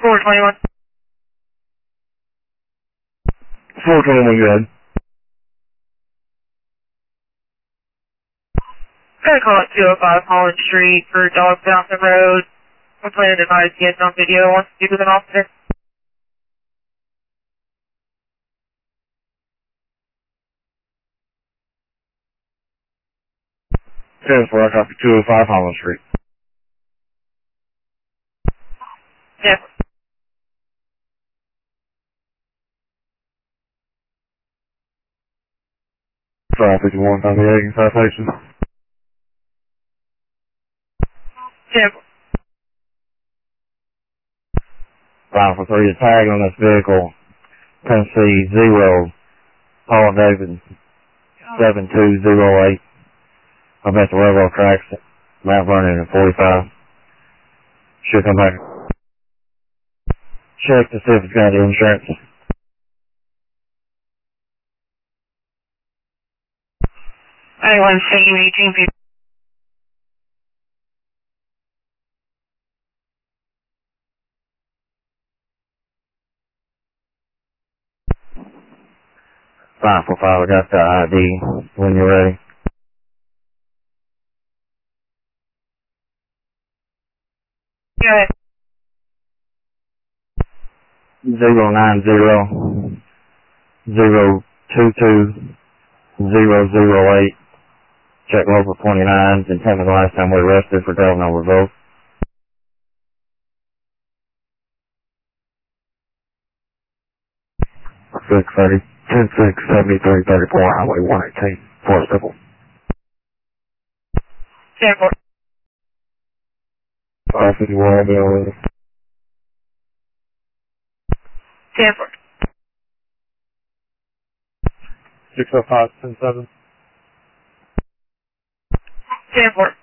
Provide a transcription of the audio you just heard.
421. 421, go ahead. Got a call at 205 Holland Street for dogs down the road. I'm planning to advise kids on video. Wants to speak with an officer. 10-4, I copy 205 Holland Street. Yeah. Sorry, 51, on the Egan citation. Yeah. 5 for 3, a tag on this vehicle, Tennessee 0, Paul David 7208. I'm at the railroad tracks, Mount Vernon at 45. Should come back. Check to see if it's got insurance. Anyone seeing 18 people? Fine for 5, I got the ID when you're ready. 090 022 008. Check local 29s and tell me the last time we arrested for driving over both. 630, 10-6-73-34, Highway 118, Forest Civil. 10-4. 551, I'll be over there. 10-4. 605, 10-7. 10-4.